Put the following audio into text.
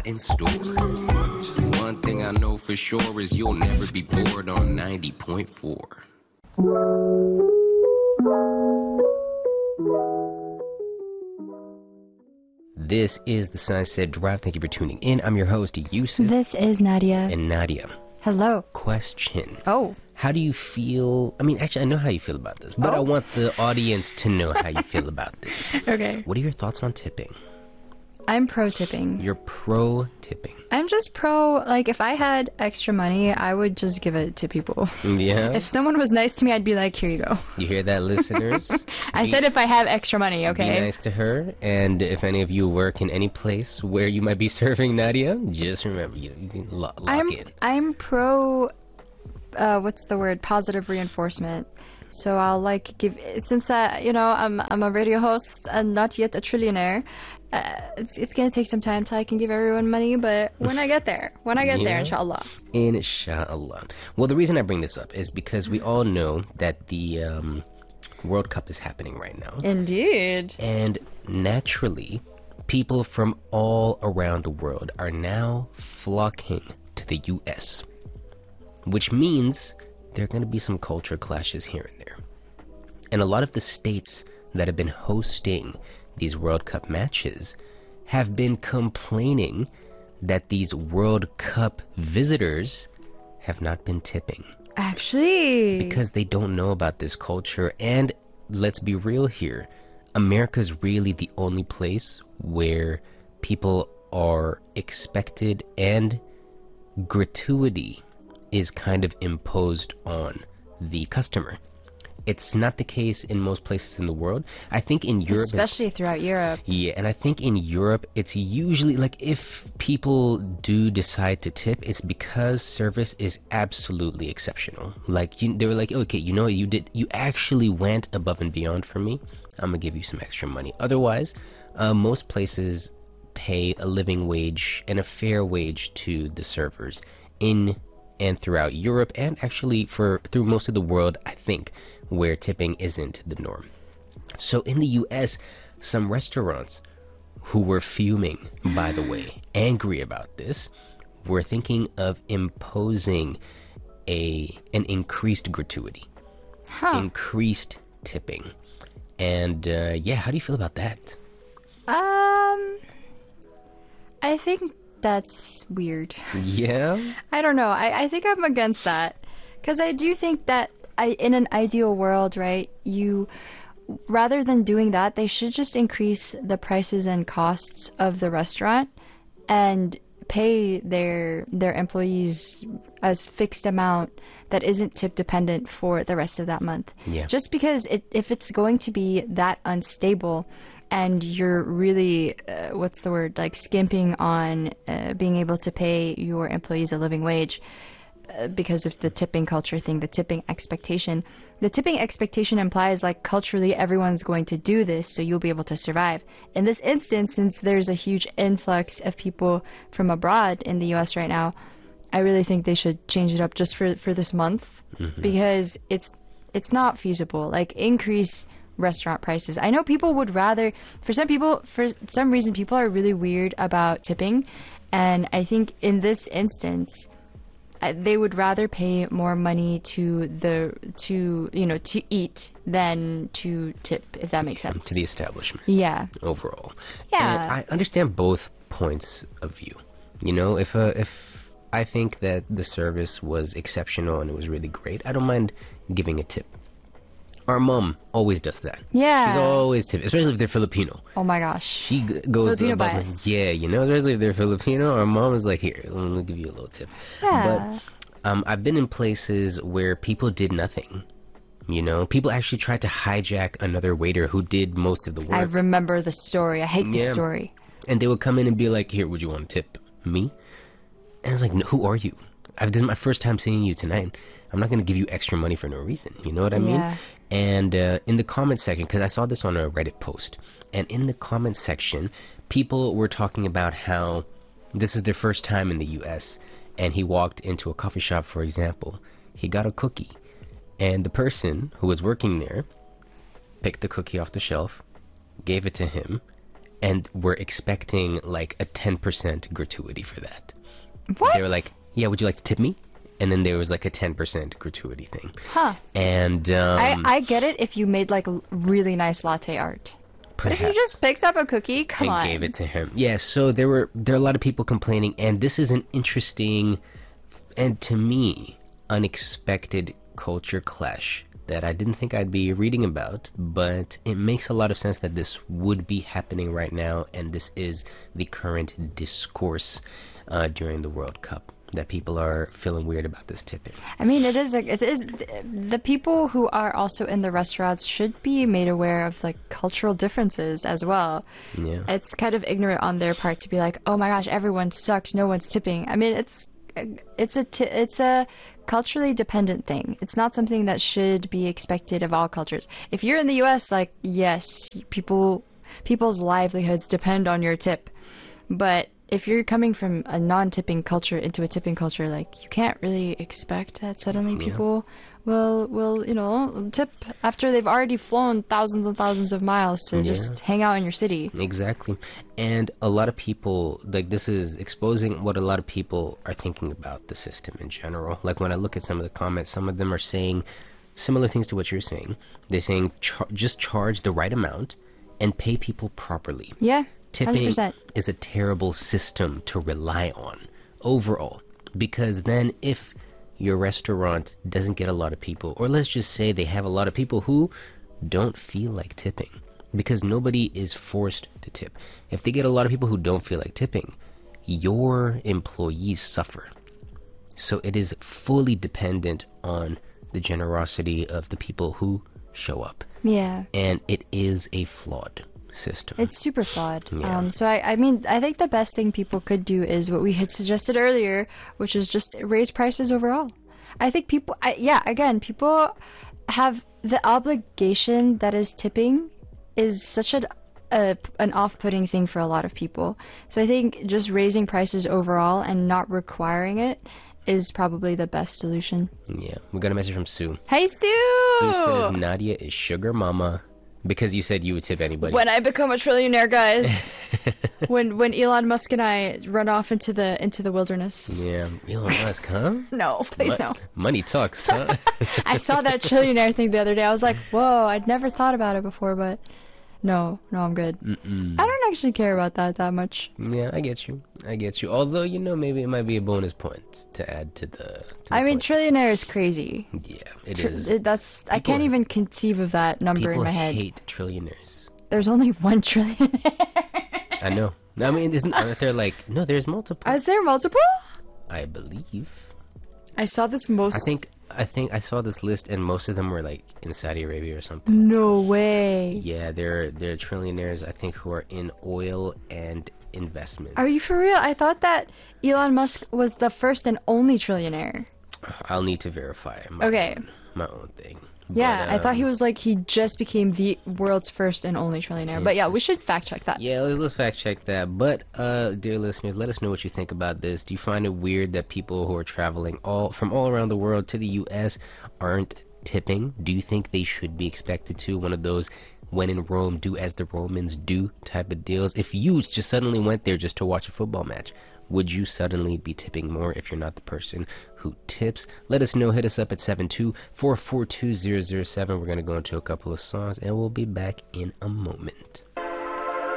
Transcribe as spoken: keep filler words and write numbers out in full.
got in store. One thing I know for sure is you'll never be bored on ninety point four. This is the Sunset Drive. Thank you for tuning in. I'm your host, Yusuf. This is Nadia. And Nadia. Hello. Question. Oh. How do you feel? I mean, actually, I know how you feel about this, but oh. I want the audience to know how you feel about this. Okay. What are your thoughts on tipping? I'm pro-tipping. You're pro-tipping. I'm just pro, like, if I had extra money, I would just give it to people. Yeah? If someone was nice to me, I'd be like, here you go. You hear that, listeners? I be, said if I have extra money, okay? Be nice to her, and if any of you work in any place where you might be serving Nadia, just remember, you, you can lock, lock I'm, in. I'm pro, uh, what's the word, positive reinforcement. So I'll, like, give, since, I, you know, I'm, I'm a radio host and not yet a trillionaire, Uh, it's it's gonna take some time till I can give everyone money, but when I get there, when I get yeah. there, inshallah. Inshallah. Well, the reason I bring this up is because we all know that the um, World Cup is happening right now. Indeed. And naturally, people from all around the world are now flocking to the U S, which means there are going to be some culture clashes here and there. And a lot of the states that have been hosting these World Cup matches have been complaining that these World Cup visitors have not been tipping. Actually. Because they don't know about this culture. And let's be real here, America's really the only place where people are expected and gratuity is kind of imposed on the customer. It's not the case in most places in the world. I think in Europe... Especially throughout Europe. Yeah, and I think in Europe, it's usually, like, if people do decide to tip, it's because service is absolutely exceptional. Like, you, they were like, okay, you know what, you did, you actually went above and beyond for me. I'm gonna give you some extra money. Otherwise, uh, most places pay a living wage and a fair wage to the servers in and throughout Europe, and actually for through most of the world, I think, where tipping isn't the norm. So in the U S, some restaurants who were fuming, by the way, angry about this, were thinking of imposing a an increased gratuity, huh. increased tipping. And uh, yeah, how do you feel about that? Um, I think that's weird. Yeah? I don't know. I, I think I'm against that. Because I do think that I, in an ideal world, right, you, rather than doing that, they should just increase the prices and costs of the restaurant and pay their their employees a fixed amount that isn't tip dependent for the rest of that month. Yeah. Just because it, if it's going to be that unstable and you're really, uh, what's the word, like skimping on uh, being able to pay your employees a living wage uh, because of the tipping culture thing, the tipping expectation. The tipping expectation implies like culturally everyone's going to do this, so you'll be able to survive. In this instance, since there's a huge influx of people from abroad in the U S right now, I really think they should change it up just for, for this month mm-hmm. because it's it's not feasible. Like, increase restaurant prices. I know people would rather, for some people, for some reason, people are really weird about tipping, and I think in this instance, they would rather pay more money to the to you know to eat than to tip, if that makes sense. To the establishment. Yeah. Overall. Yeah. And I understand both points of view. You know, if uh, if I think that the service was exceptional and it was really great, I don't mind giving a tip. Our mom always does that. Yeah. She's always tipping, especially if they're Filipino. Oh my gosh. She g- goes Filipino above bias. and, yeah, you know, especially if they're Filipino. Our mom is like, here, let me give you a little tip. Yeah. But um, I've been in places where people did nothing. You know, people actually tried to hijack another waiter who did most of the work. I remember the story. I hate the Yeah. story. And they would come in and be like, here, would you want to tip me? And I was like, no, who are you? I've, this is my first time seeing you tonight. I'm not going to give you extra money for no reason. You know what I mean? Yeah. And uh, in the comment section, because I saw this on a Reddit post, and in the comment section, people were talking about how this is their first time in the U S, and he walked into a coffee shop, for example. He got a cookie, and the person who was working there picked the cookie off the shelf, gave it to him, and were expecting like a ten percent gratuity for that. What? They were like, yeah, would you like to tip me? And then there was like a ten percent gratuity thing. Huh. And um, I, I get it if you made like l- really nice latte art. But if you perhaps just picked up a cookie, come and on. gave it to him. Yeah, so there were there are a lot of people complaining, and this is an interesting and to me unexpected culture clash that I didn't think I'd be reading about, but it makes a lot of sense that this would be happening right now, and this is the current discourse uh, during the World Cup, that people are feeling weird about this tipping. I mean, it is. Like, it is. The people who are also in the restaurants should be made aware of like cultural differences as well. Yeah. It's kind of ignorant on their part to be like, "Oh my gosh, everyone sucks. No one's tipping." I mean, it's it's a t- it's a culturally dependent thing. It's not something that should be expected of all cultures. If you're in the U S, like, yes, people people's livelihoods depend on your tip, but if you're coming from a non-tipping culture into a tipping culture, like, you can't really expect that suddenly people will, will, you know, tip after they've already flown thousands and thousands of miles to just hang out in your city. Exactly. And a lot of people, like, this is exposing what a lot of people are thinking about the system in general. Like, when I look at some of the comments, some of them are saying similar things to what you're saying. They're saying char- just charge the right amount and pay people properly. Yeah. Tipping one hundred percent. is a terrible system to rely on overall, because then if your restaurant doesn't get a lot of people, or let's just say they have a lot of people who don't feel like tipping, because nobody is forced to tip. If they get a lot of people who don't feel like tipping, your employees suffer. So it is fully dependent on the generosity of the people who show up. Yeah. And it is a flawed system. It's super flawed. Yeah. Um, so I, I mean, I think the best thing people could do is what we had suggested earlier, which is just raise prices overall. I think people, I, yeah, again, people have the obligation that is tipping is such an a, an off-putting thing for a lot of people. So I think just raising prices overall and not requiring it is probably the best solution. Yeah, we got a message from Sue. Hey, Sue! Sue says Nadia is sugar mama because you said you would tip anybody. When I become a trillionaire, guys. when when Elon Musk and I run off into the into the wilderness. Yeah, Elon Musk, huh? No, please Mo- no. Money talks, huh? I saw that trillionaire thing the other day. I was like, whoa, I'd never thought about it before, but no, no, I'm good. Mm-mm. I don't actually care about that that much. Yeah, I get you. I get you. Although, you know, maybe it might be a bonus point to add to the... To the I mean, point. trillionaire is crazy. Yeah, it Tr- is. it- That's I People- can't even conceive of that number People in my head. hate trillionaires. There's only one trillionaire. I know. I mean, isn't aren't there like... No, there's multiple. Is there multiple? I believe. I saw this most. I think... I think I saw this list, and most of them were like in Saudi Arabia or something. No way. Yeah, they're they're trillionaires, I think, who are in oil and investments. Are you for real? I thought that Elon Musk was the first and only trillionaire. I'll need to verify my Okay. own, my own thing. Yeah, But, I thought um, he was like he just became the world's first and only trillionaire. But yeah, we should fact check that. Yeah, let's, let's fact check that. But, uh, dear listeners, let us know what you think about this. Do you find it weird that people who are traveling all from all around the world to the U S aren't tipping? Do you think they should be expected to? One of those when in Rome, do as the Romans do type of deals. If you just suddenly went there just to watch a football match, would you suddenly be tipping more if you're not the person who tips? Let us know. Hit us up at seven two four four two zero zero seven. We're going to go into a couple of songs, and we'll be back in a moment.